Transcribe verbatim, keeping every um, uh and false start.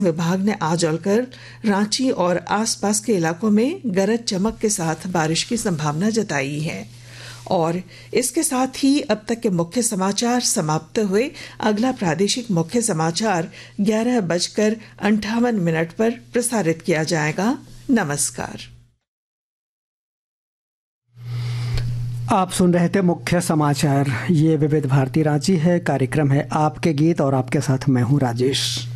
विभाग ने आज जलकर रांची और आसपास के इलाकों में गरज चमक के साथ बारिश की संभावना जताई है। और इसके साथ ही अब तक के मुख्य समाचार समाप्त हुए। अगला प्रादेशिक मुख्य समाचार ग्यारह बजकर अंठावन मिनट पर प्रसारित किया जाएगा। नमस्कार। आप सुन रहे थे मुख्य समाचार। ये विविध भारती रांची है। कार्यक्रम है आपके गीत और आपके साथ मैं हूं राजेश।